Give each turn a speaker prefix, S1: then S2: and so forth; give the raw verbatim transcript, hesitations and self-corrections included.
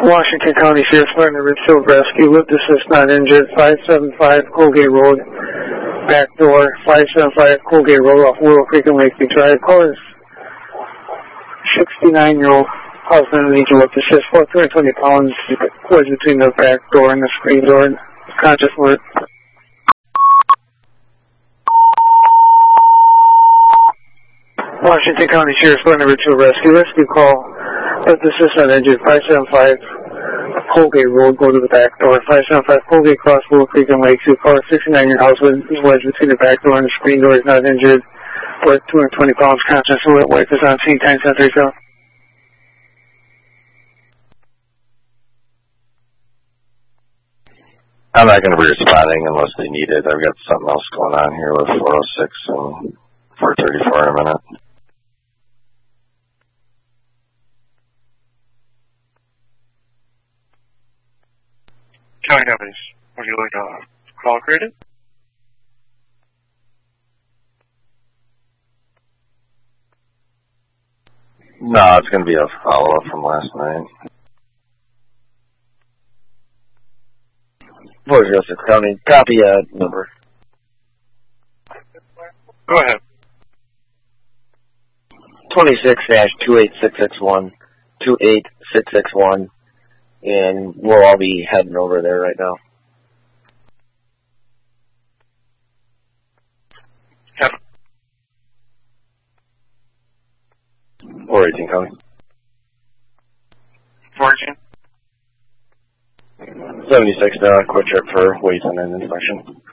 S1: Washington County Sheriff's Department Richfield Rescue with assist not injured, five seven five Colgate Road, back door, five seven five Colgate Road off Willow Creek and Lakeview Drive. Caller is sixty-nine-year-old husband needs with assist, about two hundred twenty pounds, was between the back door and the screen door, conscious alert. Washington County Sheriff's Department Richfield Rescue, rescue call with assist not injured, five seven five Colgate Road, go to the back door, five seven five Colgate Cross, Willow Creek and Lakeview. Caller sixty-nine-year-old husband was between the back door and the screen door, is not injured, worth two hundred twenty pounds, conscious alert, wife is on scene, time ten thirty-seven.
S2: I'm not going to be responding unless they need it. I've got something else going on here with four oh six and four thirty-four in a minute.
S3: County companies, would you like a call created?
S2: No, it's going to be a follow-up from last night.
S4: four oh six County, copy uh, number.
S3: Go ahead.
S4: twenty-six dash two eight six six one, two eight six six one, and we'll all be heading over there right now.
S3: Kevin.
S2: four eighteen County.
S3: four eighteen.
S2: seventy-six, uh, quick check for weights and inspection.